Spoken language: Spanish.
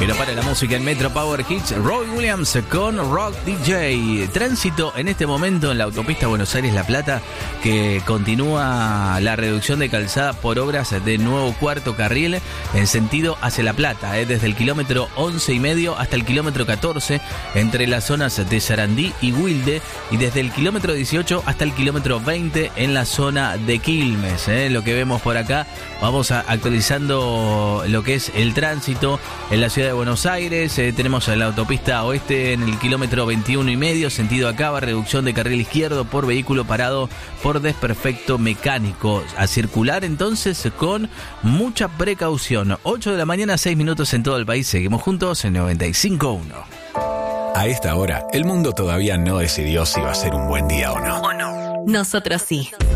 Que no para la música en Metro Power Hits, Roy Williams con Rock DJ. Tránsito en este momento en la autopista Buenos Aires-La Plata, que continúa la reducción de calzada por obras de nuevo cuarto carril en sentido hacia La Plata, desde el kilómetro 11,5 hasta el kilómetro 14, entre las zonas de Sarandí y Wilde, y desde el kilómetro 18 hasta el kilómetro 20 en la zona de Quilmes. Lo que vemos por acá, vamos actualizando lo que es el tránsito en la ciudad de Buenos Aires. Tenemos la autopista oeste en el kilómetro 21,5, sentido Acaba, reducción de carril izquierdo por vehículo parado por desperfecto mecánico. A circular entonces con mucha precaución. 8 de la mañana, 6 minutos en todo el país. Seguimos juntos en 95.1. A esta hora, el mundo todavía no decidió si va a ser un buen día o no. Nosotros sí.